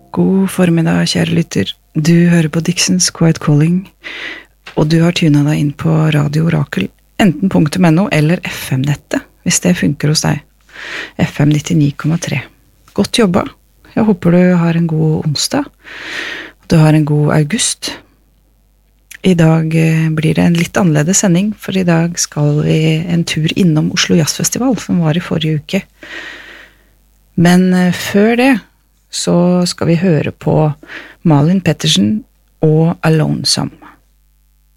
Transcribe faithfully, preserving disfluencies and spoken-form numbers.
God formiddag, kjære lytter. Du hører på Dixons Quiet Calling, og du har tunet deg inn på Radio Orakel, enten punktum N O eller F M-nettet, hvis det funker hos deg. F M nittini komma tre. Godt jobba. Jeg håper du har en god onsdag, og du har en god august. I dag blir det en litt annerledes sending, for i dag skal vi en tur innom Oslo Jazzfestival, som var i forrige uke. Men før det, så skal vi høre på Malin Pettersen og Alone Some.